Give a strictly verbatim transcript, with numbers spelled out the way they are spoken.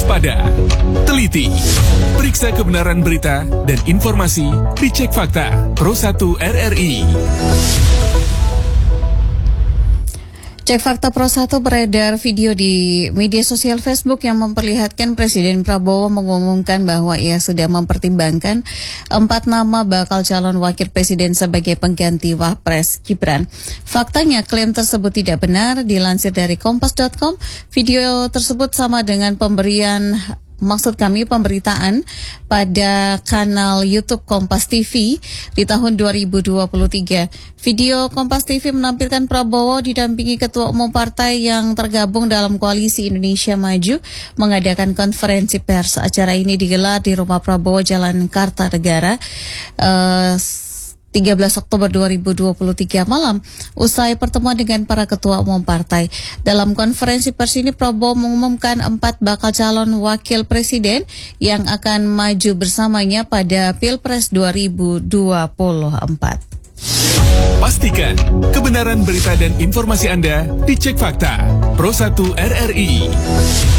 waspada, teliti, periksa kebenaran berita dan informasi, dicek fakta. Pro satu R R I. Cek Fakta Pro satu beredar video di media sosial Facebook yang memperlihatkan Presiden Prabowo mengumumkan bahwa ia sudah mempertimbangkan empat nama bakal calon wakil presiden sebagai pengganti Wapres Gibran. Faktanya klaim tersebut tidak benar. Dilansir dari kompas titik com, video tersebut sama dengan pemberian Maksud kami pemberitaan pada kanal YouTube Kompas T V di tahun dua ribu dua puluh tiga. Video Kompas T V menampilkan Prabowo didampingi Ketua Umum Partai yang tergabung dalam Koalisi Indonesia Maju mengadakan konferensi pers. Acara ini digelar di Rumah Prabowo, Jalan Kartanegara, uh, tiga belas Oktober dua ribu dua puluh tiga malam, usai pertemuan dengan para ketua umum partai. Dalam konferensi pers ini, Prabowo mengumumkan empat bakal calon wakil presiden yang akan maju bersamanya pada Pilpres dua ribu dua puluh empat. Pastikan kebenaran berita dan informasi Anda dicek fakta. Pro satu R R I.